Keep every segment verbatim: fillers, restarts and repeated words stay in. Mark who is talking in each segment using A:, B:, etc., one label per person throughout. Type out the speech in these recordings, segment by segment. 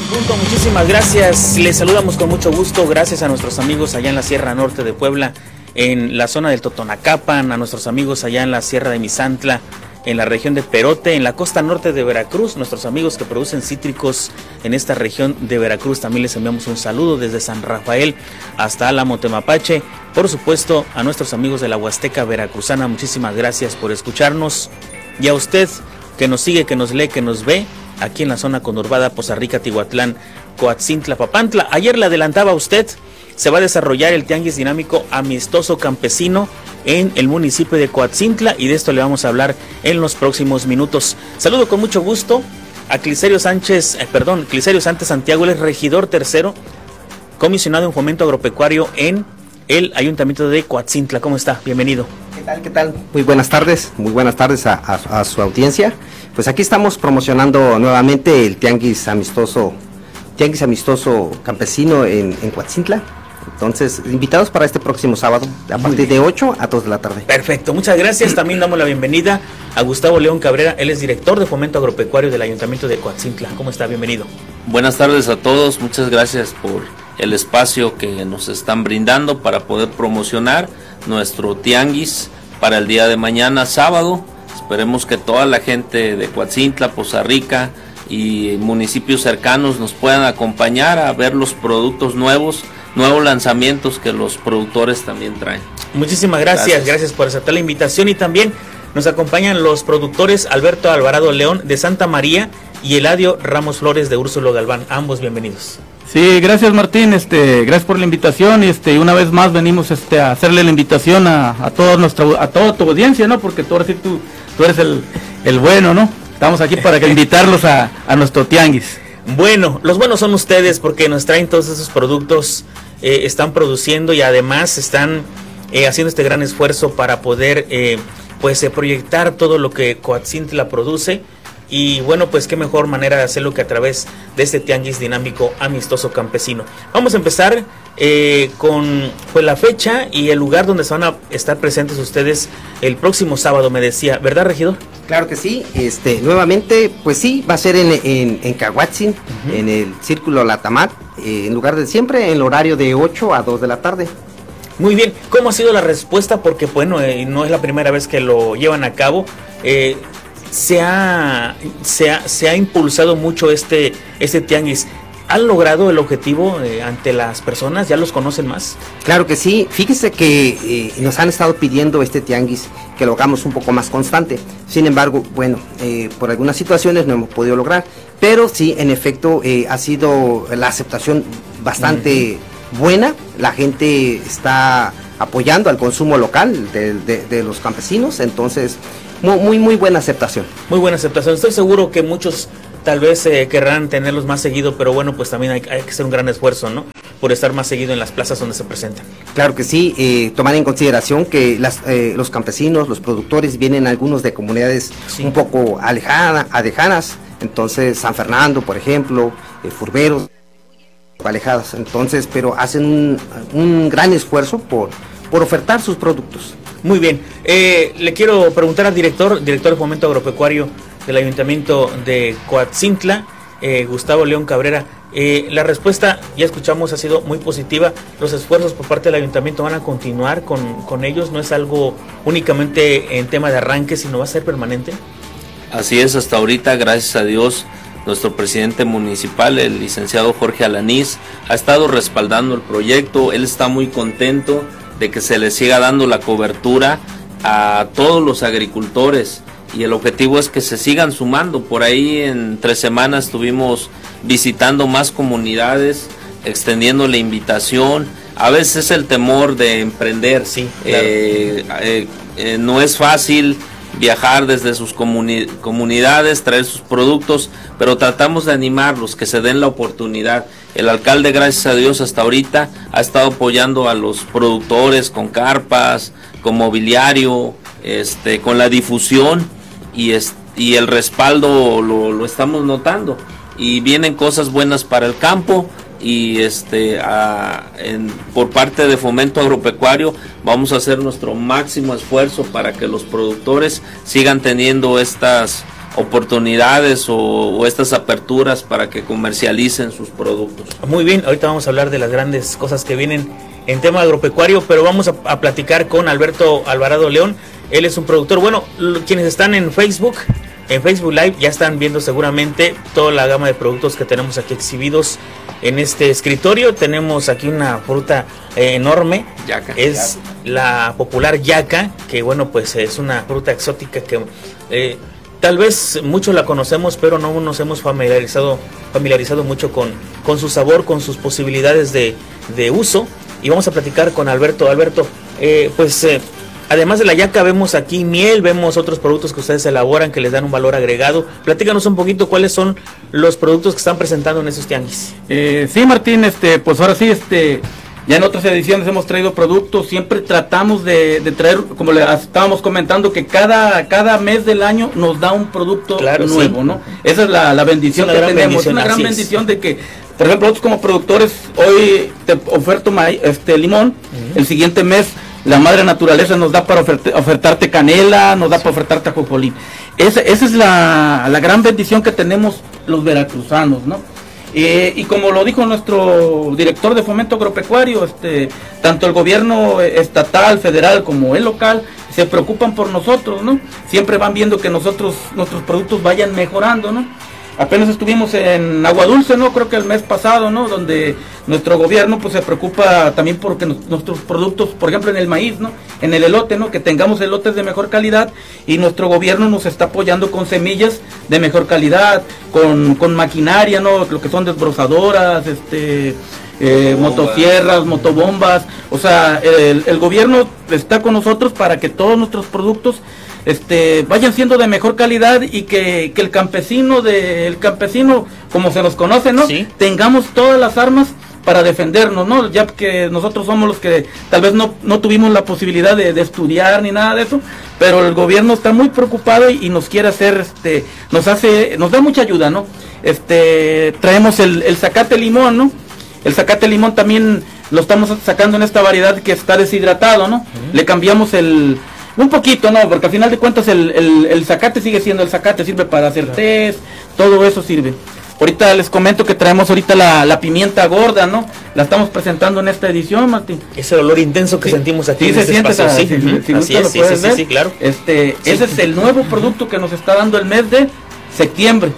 A: Punto, muchísimas gracias. Les saludamos con mucho gusto. Gracias a nuestros amigos allá en la Sierra Norte de Puebla, en la zona del Totonacapan, a nuestros amigos allá en la Sierra de Misantla, en la región de Perote, en la costa norte de Veracruz, nuestros amigos que producen cítricos en esta región de Veracruz, también les enviamos un saludo desde San Rafael hasta Álamo, Temapache. Por supuesto, a nuestros amigos de la Huasteca Veracruzana, muchísimas gracias por escucharnos. Y a usted que nos sigue, que nos lee, que nos ve, aquí en la zona conurbada Poza Rica, Tihuatlán, Coatzintla, Papantla. Ayer le adelantaba a usted, se va a desarrollar el Tianguis Dinámico Amistoso Campesino en el municipio de Coatzintla, y de esto le vamos a hablar en los próximos minutos. Saludo con mucho gusto a Clicerio Sánchez, eh, perdón, Clicerio Sánchez Santiago, él es regidor tercero, comisionado en fomento agropecuario en el Ayuntamiento de Coatzintla. ¿Cómo está? Bienvenido.
B: ¿Qué tal? ¿Qué tal? Muy buenas tardes, muy buenas tardes a, a, a su audiencia. Pues aquí estamos promocionando nuevamente el Tianguis Amistoso, Tianguis Amistoso Campesino en, en Coatzintla. Entonces, invitados para este próximo sábado, a partir de ocho a dos de la tarde.
A: Perfecto, muchas gracias. También damos la bienvenida a Gustavo León Cabrera, él es director de Fomento Agropecuario del Ayuntamiento de Coatzintla. ¿Cómo está? Bienvenido.
C: Buenas tardes a todos, muchas gracias por el espacio que nos están brindando para poder promocionar nuestro tianguis para el día de mañana, sábado. Esperemos que toda la gente de Coatzintla, Poza Rica y municipios cercanos nos puedan acompañar a ver los productos nuevos, nuevos lanzamientos que los productores también traen.
A: Muchísimas gracias, gracias, gracias por aceptar la invitación. Y también nos acompañan los productores Alberto Alvarado León de Santa María y Eladio Ramos Flores de Úrsulo Galván. Ambos bienvenidos.
D: Sí, gracias Martín, este, gracias por la invitación, y este, una vez más venimos este, a hacerle la invitación a, a toda nuestra, a toda tu audiencia, ¿no? Porque tú, ahora sí, tú, tú eres el, el bueno, ¿no? Estamos aquí para que invitarlos a, a nuestro tianguis.
A: Bueno, los buenos son ustedes porque nos traen todos esos productos, eh, están produciendo y además están eh, haciendo este gran esfuerzo para poder eh, pues eh, proyectar todo lo que Coatzintla produce. Y bueno, pues qué mejor manera de hacerlo que a través de este Tianguis Dinámico Amistoso Campesino. Vamos a empezar eh, con pues la fecha y el lugar donde se van a estar presentes ustedes el próximo sábado, me decía, ¿verdad, regidor?
B: Claro que sí, este, nuevamente, pues sí, va a ser en, en, en Cahuatzin, uh-huh. en el Círculo Latamat, eh, en lugar de siempre, en el horario de ocho a dos de la tarde.
A: Muy bien, ¿cómo ha sido la respuesta? Porque bueno, eh, no es la primera vez que lo llevan a cabo. Eh, Se ha, se ha, se ha impulsado mucho este, este tianguis. ¿Han logrado el objetivo eh, ante las personas? ¿Ya los conocen más?
B: Claro que sí. Fíjese que eh, nos han estado pidiendo este tianguis que lo hagamos un poco más constante. Sin embargo, bueno, eh, por algunas situaciones no hemos podido lograr. Pero sí, en efecto, eh, ha sido la aceptación bastante uh-huh. buena. La gente está apoyando al consumo local de, de, de los campesinos. Entonces, Muy, muy, muy buena aceptación.
A: Muy buena aceptación. Estoy seguro que muchos tal vez eh, querrán tenerlos más seguido, pero bueno, pues también hay, hay que hacer un gran esfuerzo, ¿no? Por estar más seguido en las plazas donde se presentan.
B: Claro que sí, eh, tomar en consideración que las, eh, los campesinos, los productores, vienen algunos de comunidades sí. un poco alejana, alejanas, entonces San Fernando, por ejemplo, eh, Furberos, alejadas, entonces, pero hacen un, un gran esfuerzo por, por ofertar sus productos.
A: Muy bien, eh, le quiero preguntar al director, director de Fomento Agropecuario del Ayuntamiento de Coatzintla, eh, Gustavo León Cabrera. Eh, la respuesta, ya escuchamos, ha sido muy positiva. Los esfuerzos por parte del Ayuntamiento van a continuar con, con ellos, no es algo únicamente en tema de arranque, sino va a ser permanente.
C: Así es, hasta ahorita, gracias a Dios, nuestro presidente municipal, el licenciado Jorge Alanís, ha estado respaldando el proyecto. Él está muy contento de que se le siga dando la cobertura a todos los agricultores, y el objetivo es que se sigan sumando. Por ahí en tres semanas estuvimos visitando más comunidades, extendiendo la invitación. A veces es el temor de emprender,
A: sí, claro.
C: eh, eh, eh, no es fácil viajar desde sus comuni- comunidades, traer sus productos, pero tratamos de animarlos, que se den la oportunidad. El alcalde, gracias a Dios, hasta ahorita ha estado apoyando a los productores con carpas, con mobiliario, este, con la difusión, y, es, y el respaldo lo, lo estamos notando, y vienen cosas buenas para el campo. Y este a, en, por parte de Fomento Agropecuario vamos a hacer nuestro máximo esfuerzo para que los productores sigan teniendo estas oportunidades o, o estas aperturas para que comercialicen sus productos.
A: Muy bien, ahorita vamos a hablar de las grandes cosas que vienen en tema agropecuario, pero vamos a, a platicar con Alberto Alvarado León. Él es un productor. Bueno, quienes están en Facebook, en Facebook Live, ya están viendo seguramente toda la gama de productos que tenemos aquí exhibidos en este escritorio. Tenemos aquí una fruta eh, enorme,
C: Yaca.
A: Es la popular yaca, que bueno, pues es una fruta exótica que eh, tal vez muchos la conocemos, pero no nos hemos familiarizado familiarizado mucho con, con su sabor, con sus posibilidades de, de uso. Y vamos a platicar con Alberto. Alberto, eh, pues eh, además de la yaca vemos aquí miel, vemos otros productos que ustedes elaboran que les dan un valor agregado. Platícanos un poquito cuáles son los productos que están presentando en esos tianguis.
D: Eh, sí, Martín, este, pues ahora sí, este, ya en otras ediciones hemos traído productos, siempre tratamos de, de traer, como le estábamos comentando, que cada, cada mes del año nos da un producto
A: claro,
D: nuevo,
A: sí.
D: ¿no? Esa es la, la bendición
A: es
D: que
A: gran
D: tenemos,
A: bendición,
D: una gran
A: es.
D: bendición de que, por ejemplo, nosotros como productores, hoy te oferto maíz, este limón, uh-huh. El siguiente mes la madre naturaleza nos da para ofert ofertarte canela, nos da sí. para ofertarte ajonjolí. Esa, esa es la, la gran bendición que tenemos los veracruzanos, ¿no? Eh, y como lo dijo nuestro director de Fomento Agropecuario, este, tanto el gobierno estatal, federal como el local se preocupan por nosotros, ¿no? Siempre van viendo que nosotros, nuestros productos vayan mejorando, ¿no? Apenas estuvimos en Agua Dulce, ¿no? Creo que el mes pasado, ¿no? Donde nuestro gobierno pues se preocupa también porque nos, nuestros productos, por ejemplo en el maíz, ¿no? En el elote, ¿no? Que tengamos elotes de mejor calidad y nuestro gobierno nos está apoyando con semillas de mejor calidad, con, con maquinaria, ¿no? Lo que son desbrozadoras, este... Eh, motosierras, motobombas, o sea, el, el gobierno está con nosotros para que todos nuestros productos este, vayan siendo de mejor calidad y que, que el campesino, de, el campesino, como se nos conoce, ¿no?
A: ¿Sí?
D: Tengamos todas las armas para defendernos, ¿no? Ya que nosotros somos los que tal vez no, no tuvimos la posibilidad de, de estudiar ni nada de eso, pero el gobierno está muy preocupado y, y nos quiere hacer, este, nos hace, nos da mucha ayuda, ¿no? Este, traemos el, el zacate limón, ¿no? El zacate limón también lo estamos sacando en esta variedad que está deshidratado, ¿no? Uh-huh. Le cambiamos el... un poquito, ¿no? Porque al final de cuentas el, el, el zacate sigue siendo el zacate, sirve para hacer test, todo eso sirve. Ahorita les comento que traemos ahorita la, la pimienta gorda, ¿no? La estamos presentando en esta edición, Martín.
A: Ese olor intenso que sí. sentimos aquí
D: sí,
A: en
D: se
A: este
D: siente
A: espacio.
D: Esa,
A: sí,
D: si,
A: uh-huh.
D: si
A: Así
D: gusta,
A: es,
D: lo
A: sí,
D: puedes
A: sí,
D: ver.
A: sí, claro.
D: Este,
A: sí.
D: Ese es el nuevo producto que nos está dando el mes de septiembre.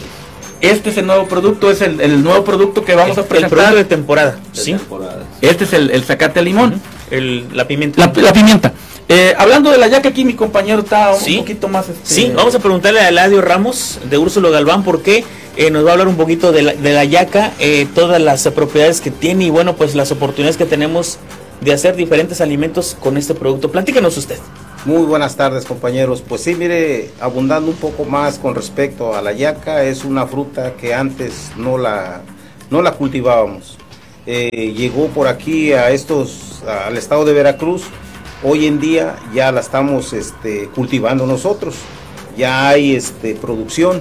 D: Este es el nuevo producto, es el, el nuevo producto que vamos
A: el,
D: a presentar.
A: El producto de temporada.
C: De
A: sí.
C: temporada.
D: Este es el, el zacate limón.
A: Uh-huh. el, la pimienta.
D: La, la pimienta. Eh, hablando de la yaca, aquí mi compañero está un
A: sí.
D: poquito más... Este...
A: Sí, vamos a preguntarle a Eladio Ramos de Úrsulo Galván porque eh, nos va a hablar un poquito de la, de la yaca, eh, todas las propiedades que tiene y bueno, pues las oportunidades que tenemos de hacer diferentes alimentos con este producto. Platícanos usted.
E: Muy buenas tardes, compañeros. Pues sí, mire, abundando un poco más con respecto a la yaca, es una fruta que antes no la, no la cultivábamos. Eh, llegó por aquí a estos, al estado de Veracruz. Hoy en día ya la estamos este, cultivando nosotros. Ya hay este, producción.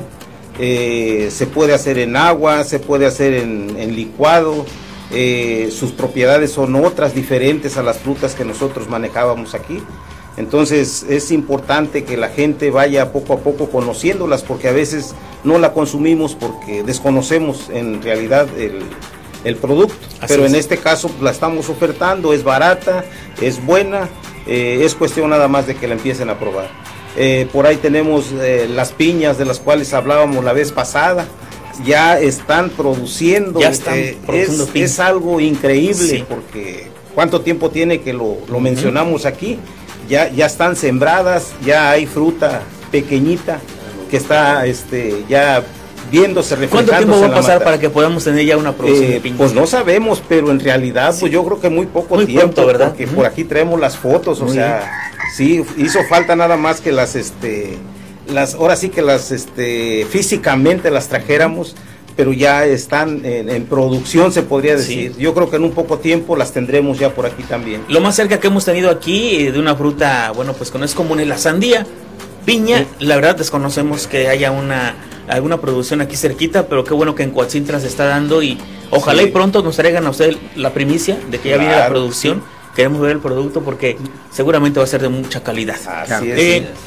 E: Eh, se puede hacer en agua, se puede hacer en, en licuado. Eh, sus propiedades son otras diferentes a las frutas que nosotros manejábamos aquí. Entonces es importante que la gente vaya poco a poco conociéndolas porque a veces no la consumimos porque desconocemos en realidad el, el producto. Así Pero es. En este caso la estamos ofertando, es barata, es buena, eh, es cuestión nada más de que la empiecen a probar. Eh, por ahí tenemos eh, las piñas de las cuales hablábamos la vez pasada. Ya están produciendo,
A: ya están
E: eh,
A: produciendo
E: es,
A: piña.
E: es algo increíble
A: sí.
E: porque cuánto tiempo tiene que lo, lo uh-huh. mencionamos aquí. Ya, ya están sembradas, ya hay fruta pequeñita que está este, ya viéndose, reflejándose.
A: ¿Cuánto tiempo va a pasar
E: mata?
A: para que podamos tener ya una producción
E: eh,
A: de piña?
E: Pues no sabemos, pero en realidad sí. pues yo creo que muy poco
A: muy
E: tiempo,
A: pronto, ¿verdad?
E: Porque
A: uh-huh.
E: por aquí traemos las fotos,
A: muy
E: o sea, bien. sí, hizo falta nada más que las, este, las, ahora sí que las, este, físicamente las trajéramos, pero ya están en, en producción, se podría decir. Sí. Yo creo que en un poco tiempo las tendremos ya por aquí también.
A: Lo más cerca que hemos tenido aquí de una fruta, bueno, pues que no es común es la sandía. Piña, sí. la verdad desconocemos que haya una alguna producción aquí cerquita, pero qué bueno que en Coatzintra se está dando y ojalá sí. y pronto nos traigan a usted la primicia de que ya claro, viene la producción. Sí. Queremos ver el producto porque seguramente va a ser de mucha calidad.
E: Así es.
A: Eh,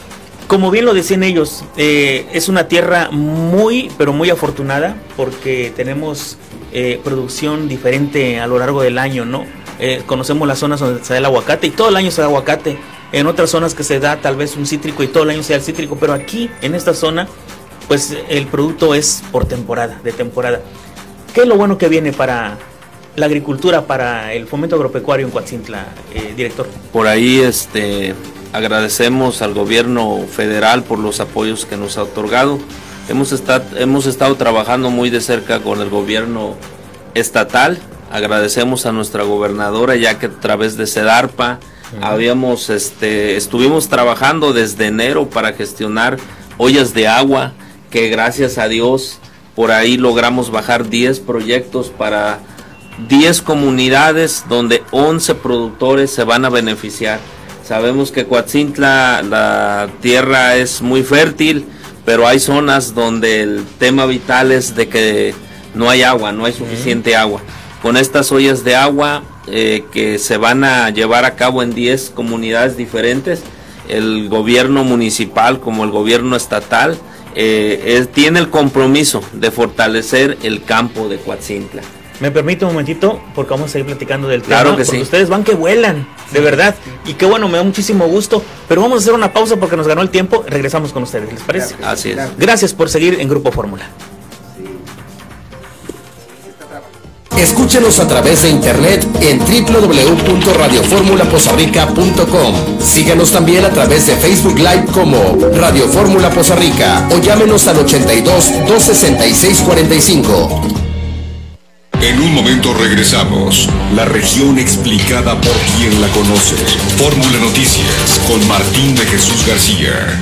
A: como bien lo decían ellos, eh, es una tierra muy, pero muy afortunada porque tenemos eh, producción diferente a lo largo del año, ¿no? Eh, conocemos las zonas donde se da el aguacate y todo el año se da aguacate. En otras zonas que se da tal vez un cítrico y todo el año se da el cítrico, pero aquí, en esta zona, pues el producto es por temporada, de temporada. ¿Qué es lo bueno que viene para la agricultura, para el fomento agropecuario en Coatzintla, eh, director?
C: Por ahí este, agradecemos al gobierno federal por los apoyos que nos ha otorgado. Hemos, estado, hemos estado trabajando muy de cerca con el gobierno estatal. Agradecemos a nuestra gobernadora, ya que a través de SEDARPA uh-huh. habíamos, este, estuvimos trabajando desde enero para gestionar ollas de agua, que gracias a Dios por ahí logramos bajar diez proyectos para diez comunidades donde once productores se van a beneficiar. Sabemos que Coatzintla, la tierra es muy fértil, pero hay zonas donde el tema vital es de que no hay agua, no hay suficiente agua. Con estas ollas de agua eh, que se van a llevar a cabo en diez comunidades diferentes, el gobierno municipal como el gobierno estatal eh, es, tiene el compromiso de fortalecer el campo de Coatzintla.
A: Me permite un momentito, porque vamos a seguir platicando del tema.
C: Claro que
A: porque
C: sí.
A: Ustedes van que vuelan, de verdad. Y qué bueno, me da muchísimo gusto. Pero vamos a hacer una pausa porque nos ganó el tiempo. Regresamos con ustedes, ¿les parece?
C: Claro, así es.
A: Gracias por seguir en Grupo Fórmula.
F: Escúchenos a través de internet en doble u doble u doble u punto radio fórmula poza rica punto com. Síganos también a través de Facebook Live como Radio Fórmula Poza Rica o llámenos al ochenta y dos, dos sesenta y seis cuarenta y cinco.
G: En un momento regresamos. La región explicada por quien la conoce. Fórmula Noticias con Martín de Jesús García.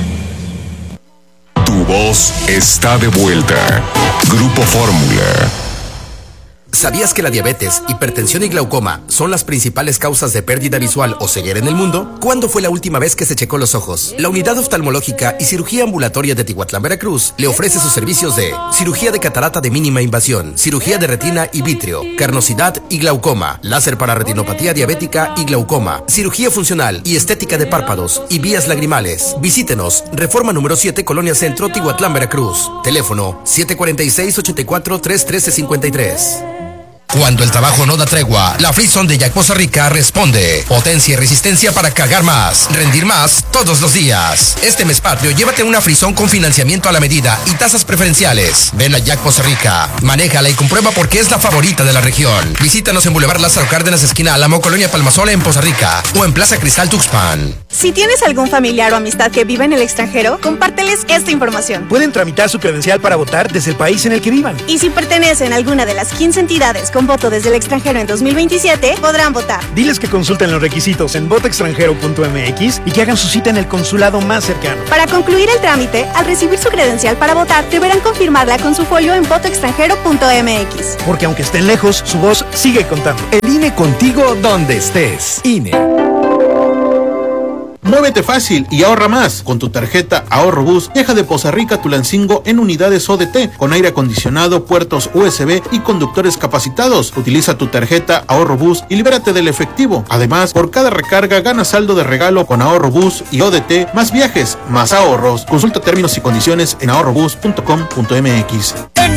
G: Tu voz está de vuelta. Grupo Fórmula.
F: ¿Sabías que la diabetes, hipertensión y glaucoma son las principales causas de pérdida visual o ceguera en el mundo? ¿Cuándo fue la última vez que se checó los ojos? La Unidad Oftalmológica y Cirugía Ambulatoria de Tihuatlán, Veracruz, le ofrece sus servicios de cirugía de catarata de mínima invasión, cirugía de retina y vítreo, carnosidad y glaucoma, láser para retinopatía diabética y glaucoma, cirugía funcional y estética de párpados y vías lagrimales. Visítenos, Reforma número siete, Colonia Centro, Tihuatlán, Veracruz. Teléfono siete cuatro seis, ocho cuatro, tres uno tres cinco tres. Cuando el trabajo no da tregua, la Frison de Jack Poza Rica responde. Potencia y resistencia para cargar más, rendir más todos los días. Este mes patrio, llévate una Frison con financiamiento a la medida y tasas preferenciales. Ven a Jack Poza Rica, manéjala y comprueba por qué es la favorita de la región. Visítanos en Boulevard Lázaro Cárdenas, esquina Álamo, Colonia Palmasola en Poza Rica o en Plaza Cristal Tuxpan.
H: Si tienes algún familiar o amistad que vive en el extranjero, compárteles esta información.
I: Pueden tramitar su credencial para votar desde el país en el que vivan.
H: Y si pertenecen a alguna de las quince entidades con voto desde el extranjero en dos mil veintisiete, podrán votar.
I: Diles que consulten los requisitos en voto extranjero punto m x y que hagan su cita en el consulado más cercano.
H: Para concluir el trámite, al recibir su credencial para votar, deberán confirmarla con su folio en voto extranjero punto m x.
I: Porque aunque estén lejos, su voz sigue contando.
J: El I N E contigo donde estés. I N E. Muévete fácil y ahorra más. Con tu tarjeta Ahorro Bus, viaja de Poza Rica a Tulancingo en unidades O D T, con aire acondicionado, puertos U S B y conductores capacitados. Utiliza tu tarjeta Ahorro Bus y libérate del efectivo. Además, por cada recarga gana saldo de regalo con Ahorro Bus y O D T, más viajes, más ahorros. Consulta términos y condiciones en ahorro bus punto com punto m x.